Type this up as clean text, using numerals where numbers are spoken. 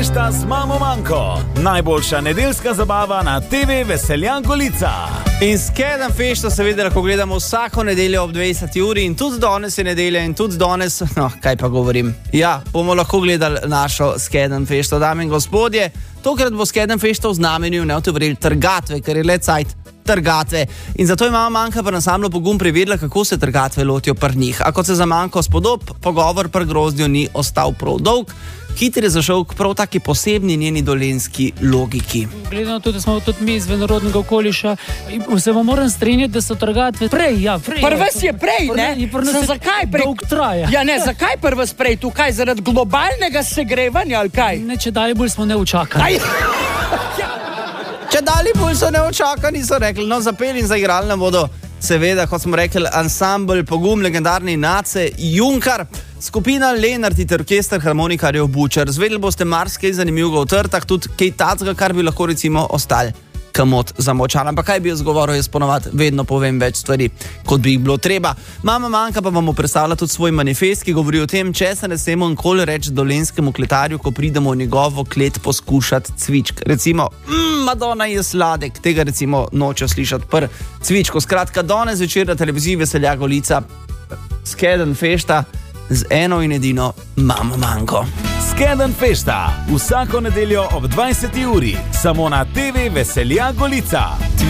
Fešta z mamo Manko. Najboljša nedeljska zabava na TV Veselja Golica. In Skedenj Fešta seveda lahko gledamo vsako nedeljo ob 20 uri in tudi danes je nedelja in tudi danes, kaj pa govorim. Ja, bomo lahko gledali našo Skedenj Fešta, dame in gospodje. Tokrat bo Skedenj Fešta v znamenju neotovril trgatve, ker je le cajt trgatve. In zato je mama Manka pri ansamblu Pogum preverila, kako se trgatve lotijo pri njih. A kot se za Manko spodob, pogovor pri grozdju ni ostal prav dolg. Hitro je zašel k prav taki posebni njeni dolenjski logiki. Gledano tudi, da smo tudi mi iz vinorodnega okoliša, se vam moram strinjati, da so trgatve prej. Prvs je prej, ne? Zakaj prej? Dolg traja. Ja, ne, zakaj prvs prej? Tukaj zaradi globalnega segrevanja ali kaj? Ne, če dalje bolj smo neučakani. Če dalje bolj so neučakani, so rekli, zapeli in zaigrali nam bodo, seveda, kot smo rekli, ansambl Pogum, legendarni Nace Junkar, skupina Lenart in orkester harmonikarjev Bučar. Zvedeli boste marsikaj zanimivega v trtah, tudi kaj tacga, kar bi lahko recimo ostali kamot zamočan. Ampak kaj bi jaz govoril, jaz ponovadi vedno povem več stvari, kot bi jih bilo treba. Mama Manka pa vam bo predstavila tudi svoj manifest, ki govori o tem, če se ne smemo nikoli reči dolenjskemu kletarju, ko pridemo v njegovo klet poskušati cvičk. Recimo, Madonna je sladek, tega recimo nočejo slišati pri cvičku. Skratka, danes zvečer na televiziji Veselja Golica, Skedenj Fešta z eno in edino mamo Manko. Skedenj Fešta, vsako nedeljo ob 20 uri, samo na TV Veselja Golica.